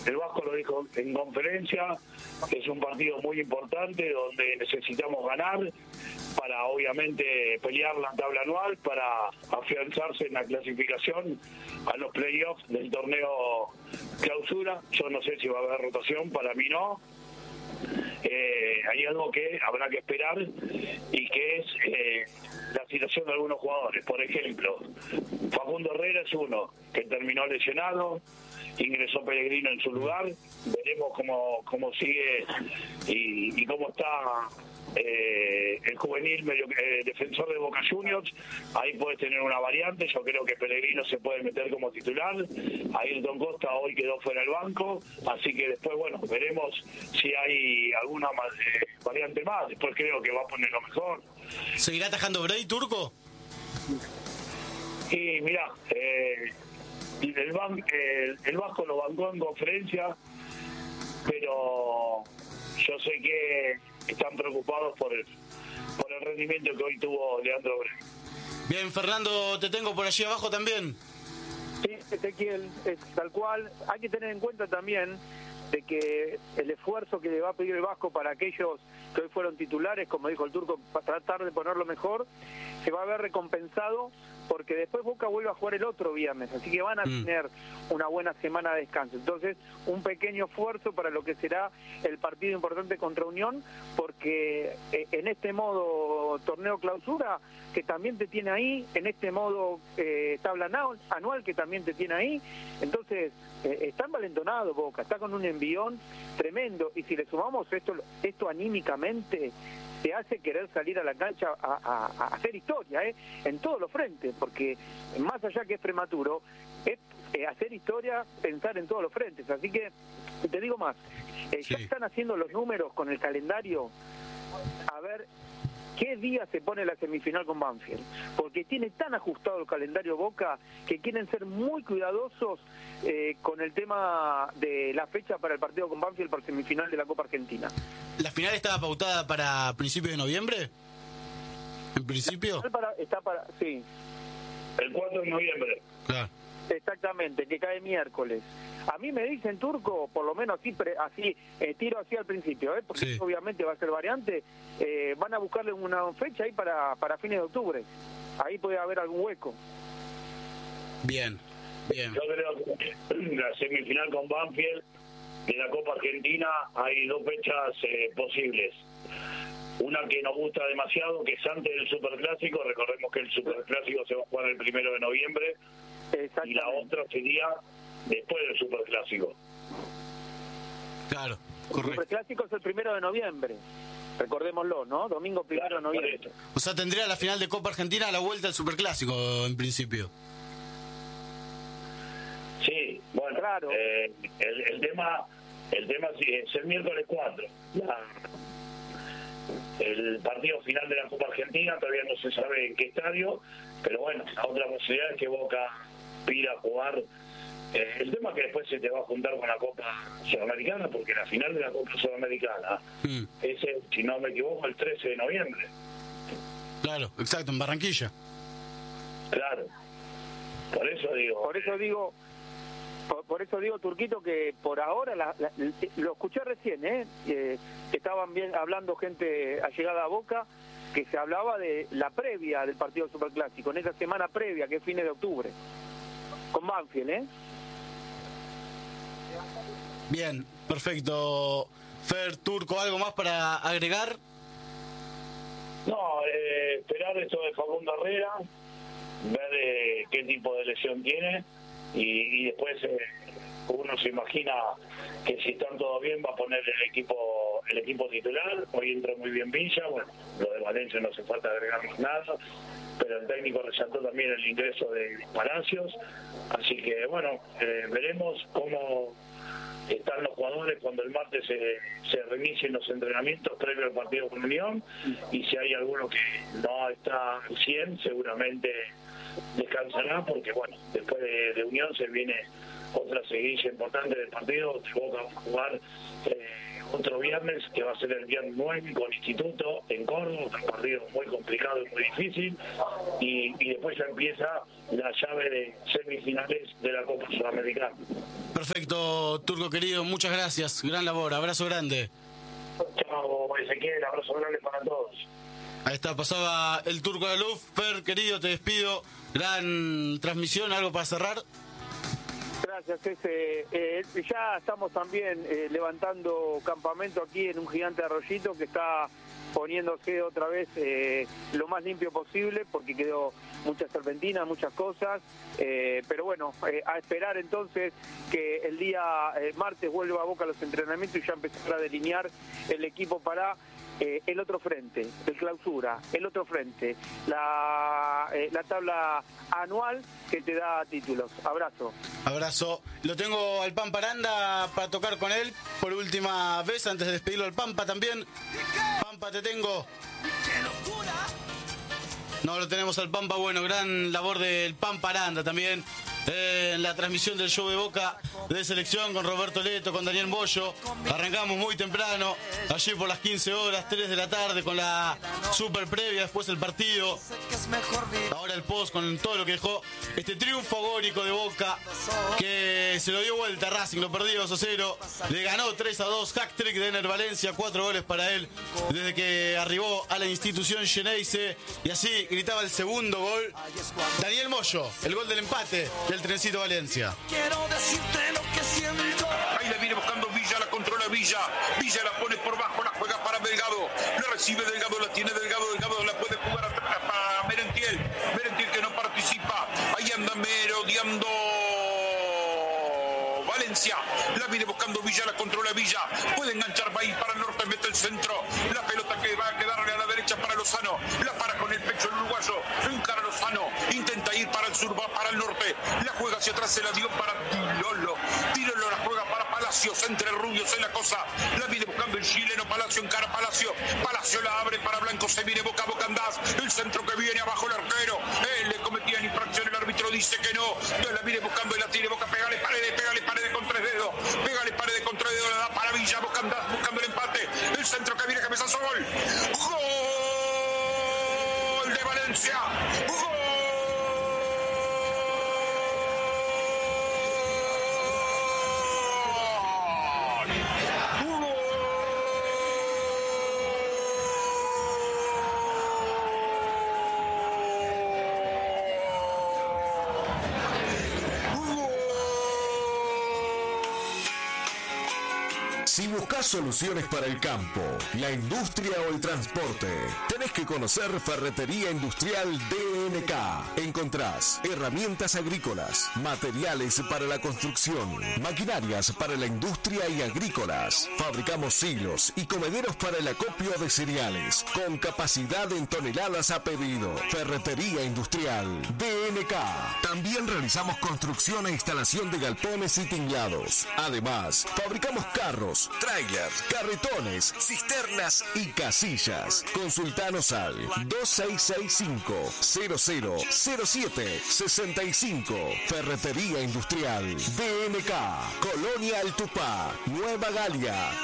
el Vasco lo dijo en conferencia, es un partido muy importante donde necesitamos ganar para obviamente pelear la tabla anual, para afianzarse en la clasificación a los playoffs del torneo clausura. Yo no sé si va a haber rotación, para mí no. Hay algo que habrá que esperar y que es la situación de algunos jugadores. Por ejemplo, Facundo Herrera es uno que terminó lesionado, ingresó Pellegrino en su lugar, veremos cómo sigue y cómo está el juvenil defensor de Boca Juniors. Ahí puedes tener una variante. Yo creo que Pellegrino se puede meter como titular. Ayrton Costa hoy quedó fuera del banco, así que después, bueno, veremos si hay alguna variante más. Después creo que va a poner lo mejor. ¿Seguirá atajando Bray, Turco? Y mirá, el Vasco lo bancó en conferencia, pero yo sé que están preocupados por el rendimiento que hoy tuvo Leandro Bray. Bien, Fernando, te tengo por allí abajo también. Sí, Ezequiel, es tal cual. Hay que tener en cuenta también de que el esfuerzo que le va a pedir el Vasco para aquellos que hoy fueron titulares, como dijo el Turco, para tratar de ponerlo mejor, se va a ver recompensado porque después Boca vuelve a jugar el otro viernes, así que van a tener una buena semana de descanso. Entonces, un pequeño esfuerzo para lo que será el partido importante contra Unión, porque en este modo torneo clausura, que también te tiene ahí, en este modo tabla anual, que también te tiene ahí, entonces está envalentonado Boca, está con un envión tremendo, y si le sumamos esto anímicamente, te hace querer salir a la cancha a hacer historia, en todos los frentes, porque más allá que es prematuro, es hacer historia, pensar en todos los frentes. Así que, te digo más, ya están haciendo los números con el calendario, a ver qué día se pone la semifinal con Banfield, porque tiene tan ajustado el calendario Boca que quieren ser muy cuidadosos con el tema de la fecha para el partido con Banfield por semifinal de la Copa Argentina. ¿La final estaba pautada para principios de noviembre? ¿En principio? Sí. El 4 de noviembre. Claro. Exactamente, que cae miércoles. A mí me dicen, Turco, por lo menos así tiro así al principio, porque obviamente va a ser variante, van a buscarle una fecha ahí para fines de octubre. Ahí puede haber algún hueco. Bien. Yo creo que la semifinal con Banfield de la Copa Argentina hay dos fechas posibles. Una que nos gusta demasiado, que es antes del Superclásico. Recordemos que el Superclásico se va a jugar el 1 de noviembre. Y la otra sería después del Superclásico. Claro, correcto. El Superclásico es el 1 de noviembre. Recordémoslo, ¿no? Domingo 1 de noviembre. O sea, tendría la final de Copa Argentina a la vuelta del Superclásico, en principio. Sí, bueno, claro. El tema es el miércoles 4. El partido final de la Copa Argentina todavía no se sabe en qué estadio, pero bueno, la otra posibilidad es que Boca pida jugar. El tema es que después se te va a juntar con la Copa Sudamericana, porque la final de la Copa Sudamericana es, si no me equivoco, el 13 de noviembre. Claro, exacto, en Barranquilla. Claro. Por eso digo, Turquito, que por ahora lo escuché recién, que estaban bien hablando gente allegada a Boca, que se hablaba de la previa del partido Superclásico, en esa semana previa, que es fines de octubre, con Banfield, Bien, perfecto. Fer, Turco, ¿algo más para agregar? No, esperar esto de Facundo Herrera, ver qué tipo de lesión tiene, y después uno se imagina que si están todo bien va a poner el equipo titular. Hoy entra muy bien Villa, bueno, lo de Valencia no hace falta agregar más nada, pero el técnico resaltó también el ingreso de Palacios, así que bueno, veremos cómo están los jugadores cuando el martes se reinicien los entrenamientos previo al partido con Unión, y si hay alguno que no está al 100 seguramente descansará, porque bueno, después de Unión se viene otra seguidilla importante del partido. Boca va a jugar otro viernes, que va a ser el viernes 9 con Instituto en Córdoba, un partido muy complicado y muy difícil, y después ya empieza la llave de semifinales de la Copa Sudamericana. Perfecto, Turco querido, muchas gracias, gran labor, abrazo grande. Chao, Ezequiel, abrazo grande para todos. Ahí está, pasaba el Turco de la Luz. Fer, querido, te despido, gran transmisión, ¿algo para cerrar? Gracias, ya estamos también levantando campamento aquí en un gigante arroyito que está poniéndose otra vez lo más limpio posible, porque quedó muchas serpentinas, muchas cosas, pero bueno, a esperar entonces que el día martes vuelva a Boca a los entrenamientos y ya empezar a delinear el equipo para el otro frente, el clausura, el otro frente, la tabla anual que te da títulos. Abrazo. Abrazo. Lo tengo al Pampa Aranda para tocar con él por última vez antes de despedirlo al Pampa también. Pampa, te tengo. No lo tenemos al Pampa, bueno, gran labor del Pampa Aranda también. En la transmisión del show de Boca de selección con Roberto Leto, con Daniel Bollo. Arrancamos muy temprano, allí por las 15 horas, 3 de la tarde, con la super previa, después el partido. Ahora el post con todo lo que dejó este triunfo agónico de Boca, que se lo dio vuelta a Racing, lo perdió 2-0. Le ganó 3-2, hat-trick de Ener Valencia, 4 goles para él desde que arribó a la institución Geneise. Y así gritaba el segundo gol Daniel Bollo, el gol del empate del Trencito Valencia. Quiero decirte lo que siento. Ahí le viene buscando Villa, la controla Villa. Villa la pone por bajo, la juega para Delgado. La recibe Delgado, la tiene Delgado. Delgado la puede jugar atrás para Merentiel. Merentiel que no participa. Ahí anda merodeando Valencia. La viene buscando Villa, la controla Villa. Puede enganchar, va a ir para el norte, mete el centro. La pelota que va a quedarle a la derecha para Lozano. La para con el pecho el uruguayo. Encara Lozano. Intenta ir para el sur, va para el norte. La juega hacia atrás, se la dio para Tirolo. Tirolo la juega para Palacios, entre rubios en la cosa. La viene buscando el chileno Palacio, encara Palacio. Palacio la abre para Blanco, se viene Boca, Boca andás. El centro que viene abajo el arquero. Él le cometía infracción, el árbitro dice que no. Entonces la viene buscando y la tiene Boca, pégale paredes con 3 dedos. Pégale paredes con 3 dedos, la da para Villa, Boca andás buscando el empate. El centro que viene, cabezazo, gol. Gol de Valencia. Gol. Si buscas soluciones para el campo, la industria o el transporte, tenés que conocer Ferretería Industrial DNK. Encontrás herramientas agrícolas, materiales para la construcción, maquinarias para la industria y agrícolas. Fabricamos silos y comederos para el acopio de cereales, con capacidad en toneladas a pedido. Ferretería Industrial DNK. También realizamos construcción e instalación de galpones y tinglados. Además, fabricamos carros, trailers, carretones, cisternas y casillas. Consultanos al 2665-000765. Ferretería Industrial DNK. Colonia El Tupá, Nueva Galia.